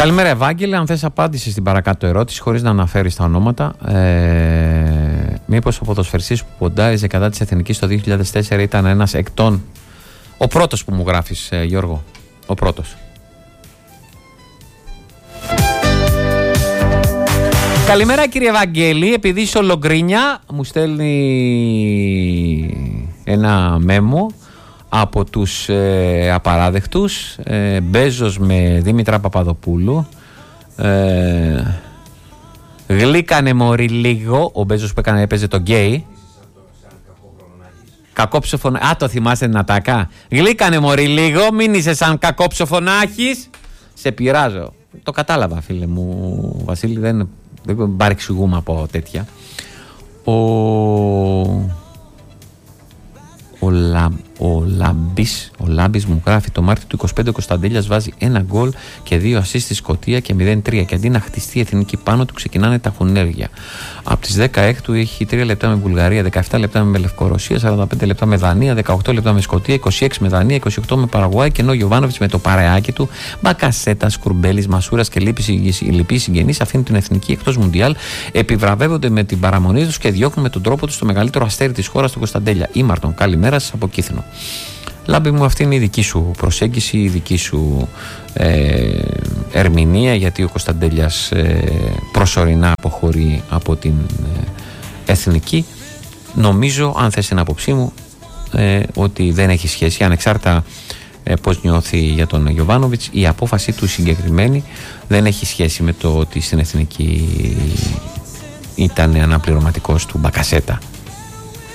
Καλημέρα, Ευάγγελε. Αν θες απάντηση στην παρακάτω ερώτηση, χωρίς να αναφέρεις τα ονόματα, μήπως ο ποδοσφαιριστής που ποντάριζε κατά της Εθνικής το 2004 ήταν ένας εκτών? Ο πρώτος που μου γράφεις, Γιώργο. Ο πρώτος. Καλημέρα, κύριε Ευαγγέλη. Επειδή είσαι Λογκρίνια, μου στέλνει ένα μέμο από τους απαράδεκτους, Μπέζος με Δήμητρα Παπαδοπούλου. Γλύκανε μωρί λίγο. Ο Μπέζος που έπαιζε το γκέι. Κακόψοφο. Α, το θυμάστε την ατάκα. Γλύκανε μωρί λίγο. Μην είσαι σαν κακόψοφο να έχεις. Σε πειράζω. Το κατάλαβα, φίλε μου, Βασίλη. Δεν παρεξηγούμε από τέτοια. Ο Λάμπης μου γράφει: το Μάρτιο του 25 ο Κωνσταντέλιας βάζει 1 γκολ και 2 ασίστ στη Σκωτία και 0-3. Και αντί να χτιστεί η εθνική πάνω του, ξεκινάνε τα χουνέρια. Από τις 16 έχει 3 λεπτά με Βουλγαρία, 17 λεπτά με Λευκορωσία, 45 λεπτά με Δανία, 18 λεπτά με Σκωτία, 26 με Δανία, 28 με Παραγουάη. Και ενώ ο Γιοβάνοβιτς με το παρεάκι του, Μπακασέτα, Κουρμπέλης, Μασούρας και λοιποί συγγενείς αφήνουν την εθνική εκτός Μουντιάλ, επιβραβεύονται με την παραμονή τους και διώχνουν με τον τρόπο τους το μεγαλύτερο αστέρι της χώρας, τον Κωνσταντέλια. Ήμαρτον, καλημέρα σας από Κύθινο. Λάμπη μου, αυτή είναι η δική σου προσέγγιση, η δική σου ερμηνεία, γιατί ο Κωνσταντέλιας προσωρινά αποχωρεί από την εθνική. Νομίζω, αν θες την άποψή μου, ότι δεν έχει σχέση, ανεξάρτητα πώς νιώθει για τον Γιοβάνοβιτς, η απόφαση του συγκεκριμένη δεν έχει σχέση με το ότι στην εθνική ήταν αναπληρωματικός του Μπακασέτα.